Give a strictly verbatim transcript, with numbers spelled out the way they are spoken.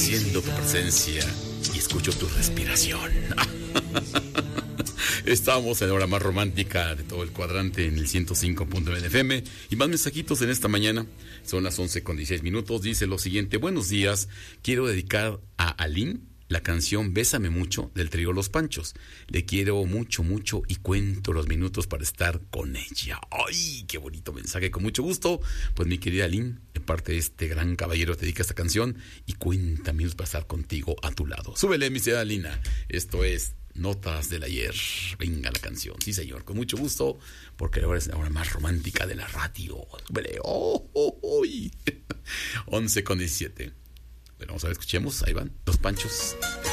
siento tu presencia y escucho tu respiración. Estamos en la hora más romántica de todo el cuadrante en el ciento cinco punto nueve F M. Y más mensajitos en esta mañana. Son las once con dieciséis minutos. Dice lo siguiente: buenos días, quiero dedicar a Aline la canción Bésame Mucho del trío Los Panchos. Le quiero mucho, mucho y cuento los minutos para estar con ella. ¡Ay, qué bonito mensaje! Con mucho gusto. Pues mi querida Aline, de parte de este gran caballero, te dedica esta canción y cuenta minutos para estar contigo a tu lado. Súbele, mi querida Alina. Esto es Notas del Ayer. Venga la canción. Sí, señor, con mucho gusto, porque ahora es la hora más romántica de la radio. Súbele. ¡Oh, oh, oh! once con diecisiete. Bueno, vamos a ver, escuchemos. Ahí van, Los Panchos.